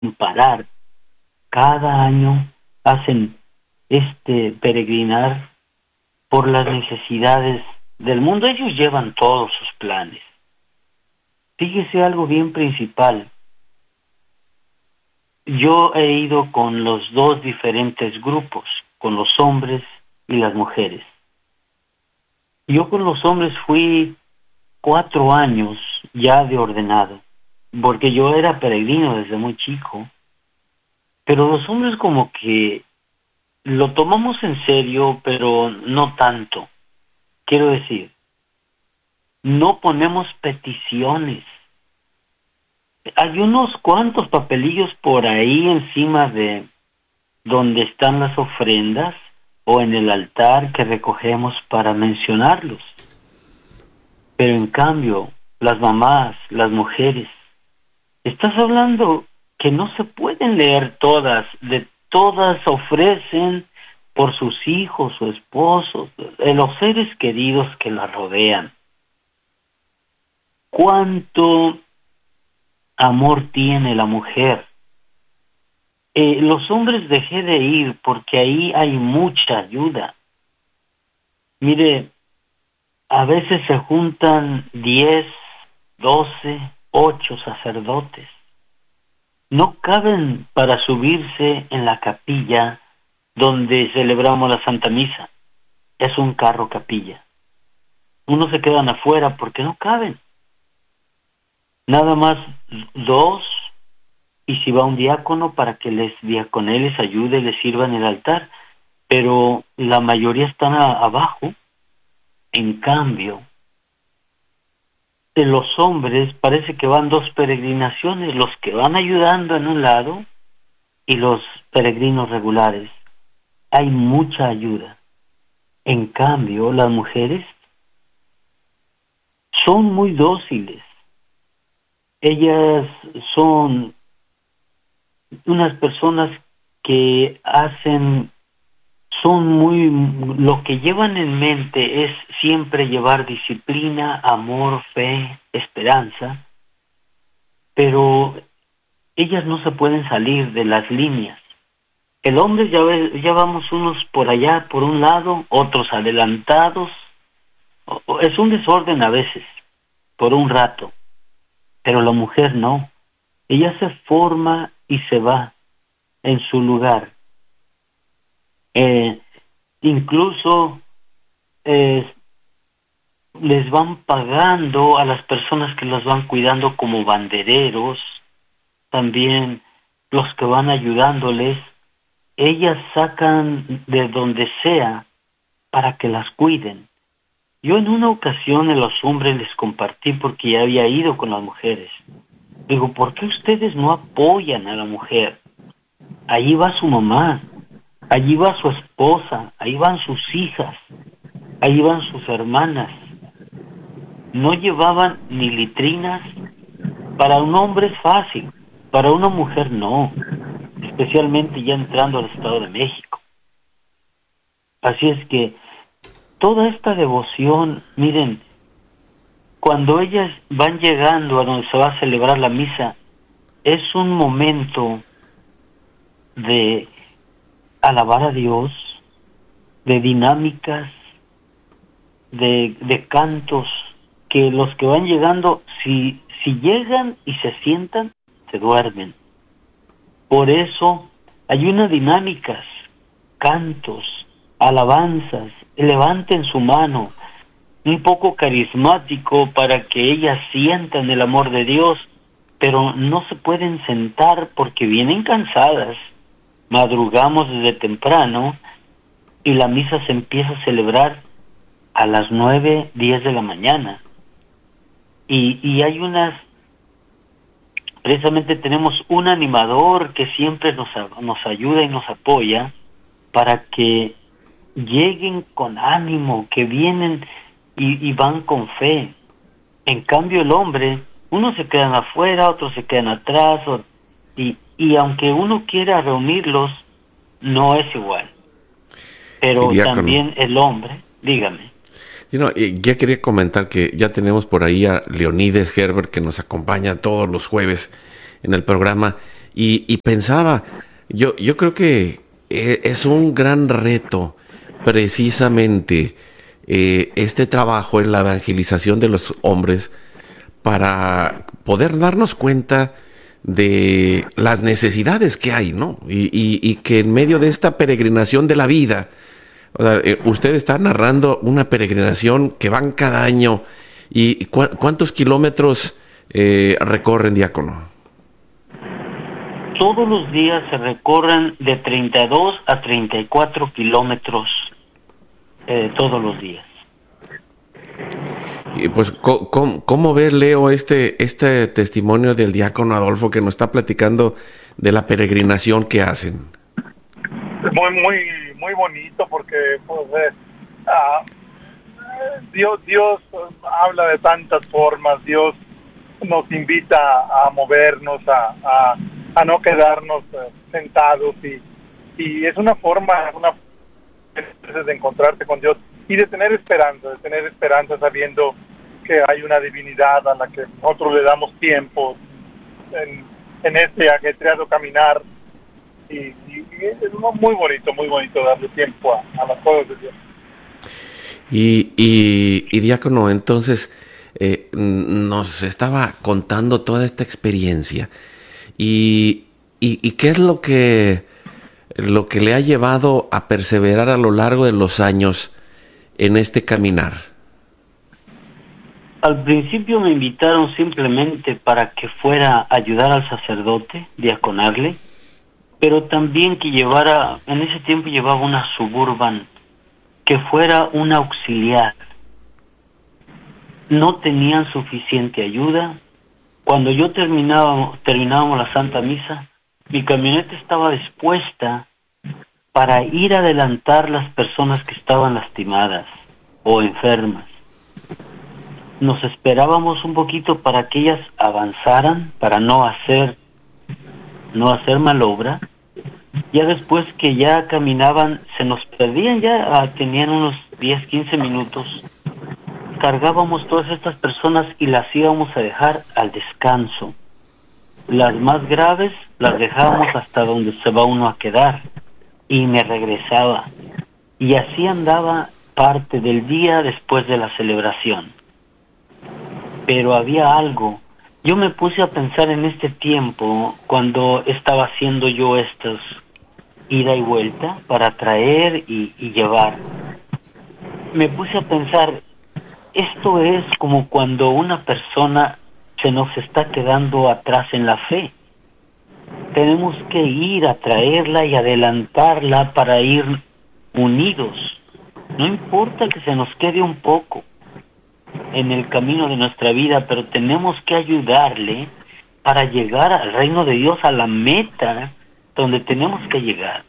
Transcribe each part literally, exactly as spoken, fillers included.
parar. Cada año hacen este peregrinar por las necesidades del mundo. Ellos llevan todos sus planes. Fíjese algo bien principal. Yo he ido con los dos diferentes grupos, con los hombres y las mujeres. Yo con los hombres fui cuatro años ya de ordenado, porque yo era peregrino desde muy chico. Pero los hombres como que lo tomamos en serio, pero no tanto. Quiero decir, no ponemos peticiones. Hay unos cuantos papelillos por ahí encima de donde están las ofrendas o en el altar que recogemos para mencionarlos. Pero en cambio, las mamás, las mujeres, estás hablando que no se pueden leer todas, de todas ofrecen por sus hijos o esposos, de los seres queridos que las rodean. ¿Cuánto amor tiene la mujer? Eh, los hombres dejé de ir porque ahí hay mucha ayuda. Mire, a veces se juntan diez, doce, ocho sacerdotes. No caben para subirse en la capilla donde celebramos la Santa Misa. Es un carro capilla. Unos se quedan afuera porque no caben. Nada más dos, y si va un diácono para que les diaconee, les ayude, les sirva en el altar, pero la mayoría están a, abajo. En cambio, de los hombres parece que van dos peregrinaciones, los que van ayudando en un lado y los peregrinos regulares. Hay mucha ayuda. En cambio, las mujeres son muy dóciles. Ellas son unas personas que hacen, son muy, lo que llevan en mente es siempre llevar disciplina, amor, fe, esperanza, pero ellas no se pueden salir de las líneas. El hombre ya, ve, ya vamos unos por allá, por un lado, otros adelantados. Es un desorden a veces, por un rato. Pero la mujer no. Ella se forma y se va en su lugar. Eh, incluso eh, les van pagando a las personas que las van cuidando como bandereros, también los que van ayudándoles. Ellas sacan de donde sea para que las cuiden. Yo en una ocasión a los hombres les compartí porque ya había ido con las mujeres. Digo, ¿por qué ustedes no apoyan a la mujer? Allí va su mamá, allí va su esposa, ahí van sus hijas, ahí van sus hermanas. No llevaban ni litrinas. Para un hombre es fácil, para una mujer no, especialmente ya entrando al Estado de México. Así es que toda esta devoción, miren, cuando ellas van llegando a donde se va a celebrar la misa, es un momento de alabar a Dios, de dinámicas, de, de cantos, que los que van llegando, si, si llegan y se sientan, se duermen. Por eso hay unas dinámicas, cantos, alabanzas, levanten su mano, un poco carismático para que ellas sientan el amor de Dios, pero no se pueden sentar porque vienen cansadas. Madrugamos desde temprano y la misa se empieza a celebrar a las nueve, diez de la mañana. Y, y hay unas, precisamente tenemos un animador que siempre nos, nos ayuda y nos apoya para que lleguen con ánimo, que vienen y, y van con fe. En cambio el hombre, unos se quedan afuera, otros se quedan atrás, o, y, y aunque uno quiera reunirlos, no es igual. Pero sí, también el hombre, dígame. Sí, no, eh, ya quería comentar que ya tenemos por ahí a Leonides Herbert, que nos acompaña todos los jueves en el programa, Y, y pensaba, yo, yo creo que eh, es un gran reto precisamente eh, este trabajo en la evangelización de los hombres para poder darnos cuenta de las necesidades que hay, ¿no? Y, y, y que en medio de esta peregrinación de la vida, o sea, eh, usted está narrando una peregrinación que van cada año. ¿Y cu cuántos kilómetros eh, recorren, diácono? Todos los días se recorren de treinta y dos a treinta y cuatro kilómetros eh, todos los días. Y pues, ¿cómo, cómo ves, Leo, este, este testimonio del diácono Adolfo que nos está platicando de la peregrinación que hacen? Muy, muy, muy bonito porque pues, eh, ah, Dios, Dios habla de tantas formas. Dios nos invita a movernos, a, a, a no quedarnos eh, sentados y, y es una forma, una de encontrarte con Dios y de tener esperanza, de tener esperanza sabiendo que hay una divinidad a la que nosotros le damos tiempo en, en este ajetreado caminar y, y, y es muy bonito, muy bonito darle tiempo a, a las cosas de Dios. Y, y, y diácono, entonces eh, nos estaba contando toda esta experiencia y, y, y qué es lo que, lo que le ha llevado a perseverar a lo largo de los años en este caminar. Al principio me invitaron simplemente para que fuera a ayudar al sacerdote, diaconarle, pero también que llevara, en ese tiempo llevaba una Suburban, que fuera un auxiliar. No tenían suficiente ayuda. Cuando yo terminaba, terminábamos la Santa Misa, mi camioneta estaba dispuesta para ir a adelantar las personas que estaban lastimadas o enfermas. Nos esperábamos un poquito para que ellas avanzaran, para no hacer, no hacer malobra. Ya después que ya caminaban, se nos perdían, ya tenían unos diez, quince minutos. Cargábamos todas estas personas y las íbamos a dejar al descanso. Las más graves las dejábamos hasta donde se va uno a quedar. Y me regresaba. Y así andaba parte del día después de la celebración. Pero había algo. Yo me puse a pensar en este tiempo, cuando estaba haciendo yo estos ida y vuelta para traer y, y llevar. Me puse a pensar, esto es como cuando una persona se nos está quedando atrás en la fe. Tenemos que ir a traerla y adelantarla para ir unidos. No importa que se nos quede un poco en el camino de nuestra vida, pero tenemos que ayudarle para llegar al reino de Dios, a la meta donde tenemos que llegar.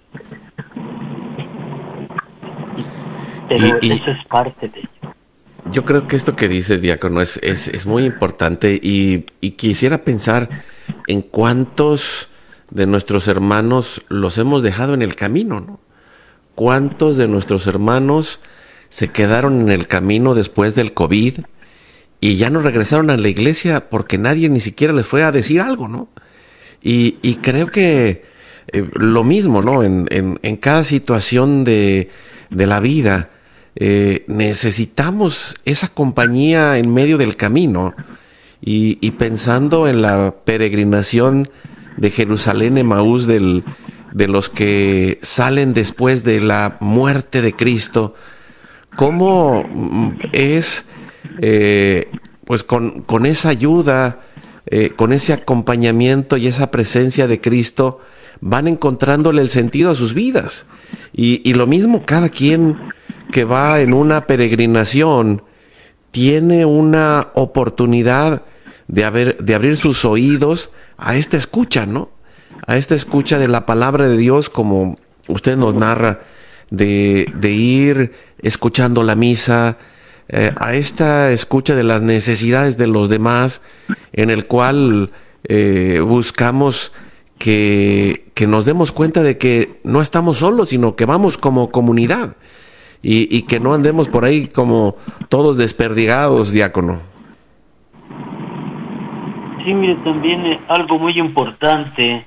Pero y, y eso es parte de ello. Yo creo que esto que dice, diácono, es, es, es muy importante y, y quisiera pensar en cuántos de nuestros hermanos los hemos dejado en el camino, ¿no? ¿Cuántos de nuestros hermanos se quedaron en el camino después del COVID y ya no regresaron a la iglesia porque nadie ni siquiera les fue a decir algo, ¿no? Y, y creo que eh, lo mismo, ¿no? En, en, en cada situación de, de la vida eh, necesitamos esa compañía en medio del camino y, y pensando en la peregrinación de Jerusalén, Emaús, del, de los que salen después de la muerte de Cristo, cómo es, eh, pues con, con esa ayuda, eh, con ese acompañamiento y esa presencia de Cristo, van encontrándole el sentido a sus vidas. Y, y lo mismo cada quien que va en una peregrinación tiene una oportunidad de, haber, de abrir sus oídos a esta escucha, ¿no? A esta escucha de la palabra de Dios, como usted nos narra, de, de ir escuchando la misa, eh, a esta escucha de las necesidades de los demás, en el cual eh, buscamos que, que nos demos cuenta de que no estamos solos, sino que vamos como comunidad y, y que no andemos por ahí como todos desperdigados, diácono. Sí, mire, también eh, algo muy importante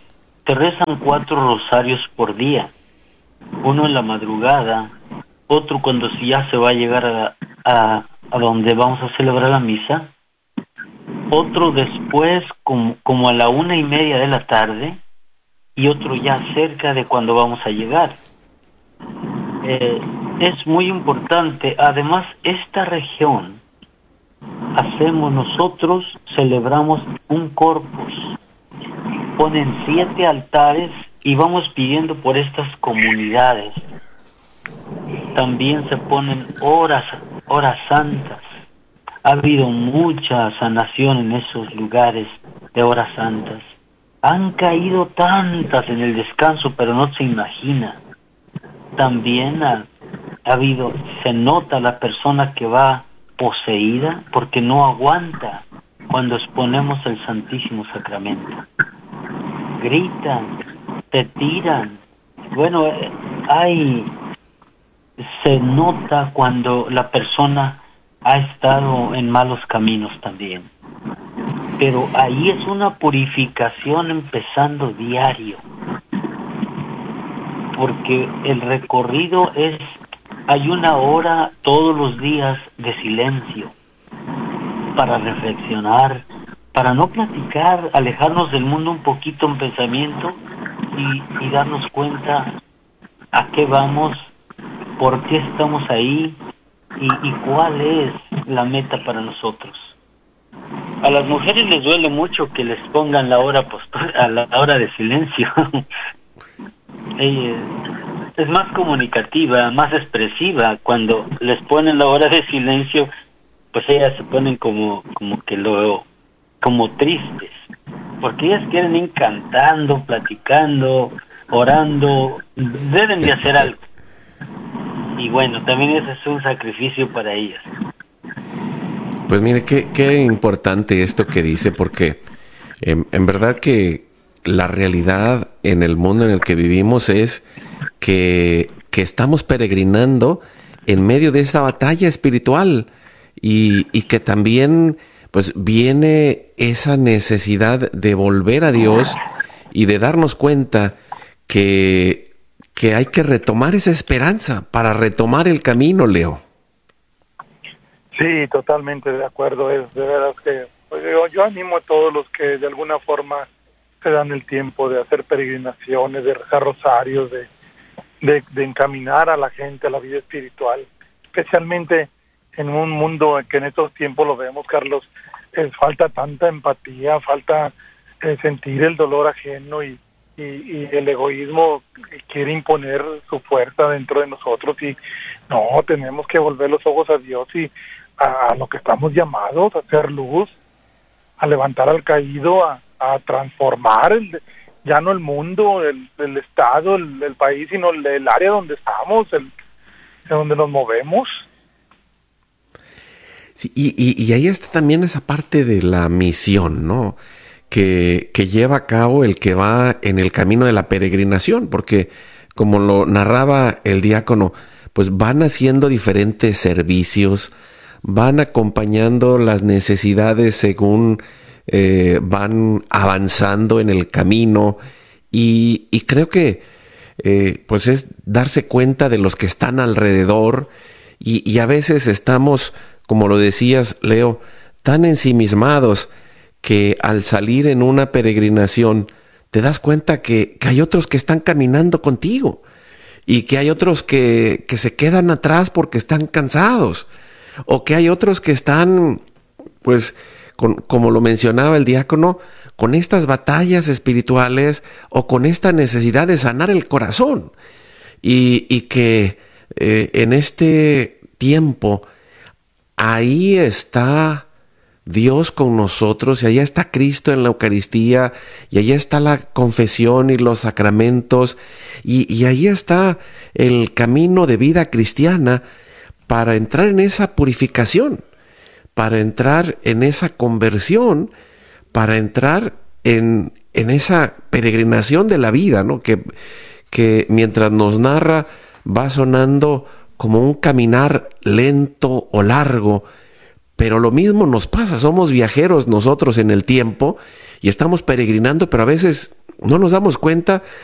te rezan cuatro rosarios por día, uno en la madrugada, otro cuando ya se va a llegar a, a, a donde vamos a celebrar la misa, otro después como, como a la una y media de la tarde, y otro ya cerca de cuando vamos a llegar. Eh, es muy importante. Además, esta región, hacemos nosotros, celebramos un corpus, ponen siete altares y vamos pidiendo por estas comunidades. También se ponen horas, horas santas. Ha habido mucha sanación en esos lugares de horas santas. Han caído tantas en el descanso, pero no se imagina. También ha, ha habido, se nota la persona que va poseída porque no aguanta cuando exponemos el Santísimo Sacramento. Gritan, te tiran. Bueno, hay, se nota cuando la persona ha estado en malos caminos también. Pero ahí es una purificación empezando diario, porque el recorrido es, hay una hora todos los días de silencio para reflexionar, para no platicar, alejarnos del mundo un poquito en pensamiento y, y darnos cuenta a qué vamos, por qué estamos ahí y, y cuál es la meta para nosotros. A las mujeres les duele mucho que les pongan la hora postura, a la hora de silencio. eh, es más comunicativa, más expresiva. Cuando les ponen la hora de silencio, pues ellas se ponen como como que lo como tristes, porque ellas quieren ir cantando, platicando, orando, deben de hacer algo. Y bueno, también ese es un sacrificio para ellas. Pues mire, qué, qué importante esto que dice, porque en, en verdad que la realidad en el mundo en el que vivimos es que, que estamos peregrinando en medio de esta batalla espiritual y, y que también pues viene esa necesidad de volver a Dios y de darnos cuenta que, que hay que retomar esa esperanza para retomar el camino, Leo. Sí, totalmente de acuerdo. Es de veras que pues, yo, yo animo a todos los que de alguna forma se dan el tiempo de hacer peregrinaciones, de rezar rosarios, de, de, de encaminar a la gente a la vida espiritual, especialmente en un mundo en que en estos tiempos lo vemos, Carlos, eh, falta tanta empatía, falta eh, sentir el dolor ajeno y, y, y el egoísmo quiere imponer su fuerza dentro de nosotros y no, tenemos que volver los ojos a Dios y a, a lo que estamos llamados, a hacer luz, a levantar al caído, a, a transformar el, ya no el mundo, el, el estado, el, el país, sino el, el área donde estamos, el, donde nos movemos. Sí, y, y, y ahí está también esa parte de la misión, ¿no? Que, que lleva a cabo el que va en el camino de la peregrinación, porque como lo narraba el diácono, pues van haciendo diferentes servicios, van acompañando las necesidades según eh, van avanzando en el camino y, y creo que eh, pues es darse cuenta de los que están alrededor y, y a veces estamos, como lo decías, Leo, tan ensimismados que al salir en una peregrinación te das cuenta que, que hay otros que están caminando contigo y que hay otros que, que se quedan atrás porque están cansados o que hay otros que están, pues, con, como lo mencionaba el diácono, con estas batallas espirituales o con esta necesidad de sanar el corazón y, y que eh, en este tiempo ahí está Dios con nosotros y allá está Cristo en la Eucaristía y allá está la confesión y los sacramentos y, y ahí está el camino de vida cristiana para entrar en esa purificación, para entrar en esa conversión, para entrar en, en esa peregrinación de la vida, ¿no? Que, que mientras nos narra va sonando como un caminar lento o largo, pero lo mismo nos pasa, somos viajeros nosotros en el tiempo y estamos peregrinando, pero a veces no nos damos cuenta